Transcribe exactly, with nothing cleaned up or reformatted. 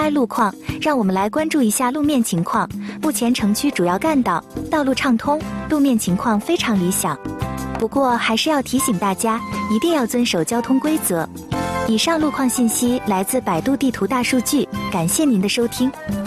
拍路况，让我们来关注一下路面情况。目前城区主要干道道路畅通，路面情况非常理想。不过还是要提醒大家，一定要遵守交通规则。以上路况信息来自百度地图大数据，感谢您的收听。